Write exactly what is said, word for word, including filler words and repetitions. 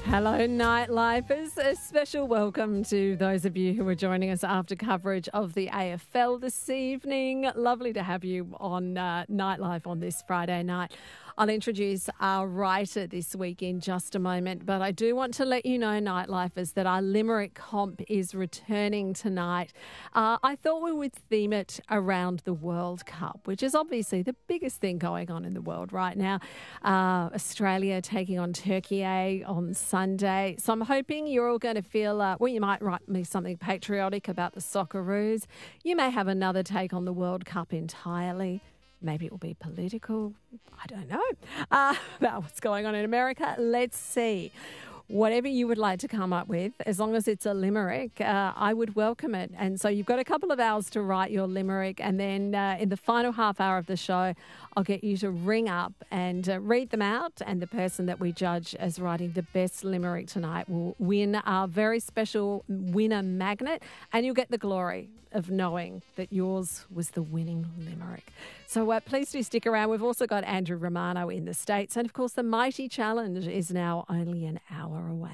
Hello, Nightlifers. A special welcome to those of you who are joining us after coverage of the A F L this evening. Lovely to have you on uh, Nightlife on this Friday night. I'll introduce our writer this week in just a moment, but I do want to let you know, Nightlifers, that our Limerick comp is returning tonight. Uh, I thought we would theme it around the World Cup, which is obviously the biggest thing going on in the world right now. Uh, Australia taking on Turkey on Sunday. So I'm hoping you're all going to feel, uh, well, you might write me something patriotic about the Socceroos. You may have another take on the World Cup entirely. Maybe it will be political. I don't know uh, about what's going on in America. Let's see. Whatever you would like to come up with, as long as it's a limerick, uh, I would welcome it. And so you've got a couple of hours to write your limerick. And then uh, in the final half hour of the show, I'll get you to ring up and uh, read them out. And the person that we judge as writing the best limerick tonight will win our very special winner magnet. And you'll get the glory of knowing that yours was the winning limerick. So uh, please do stick around. We've also got Andrew Romano in the States. And, of course, the Mighty Challenge is now only an hour away.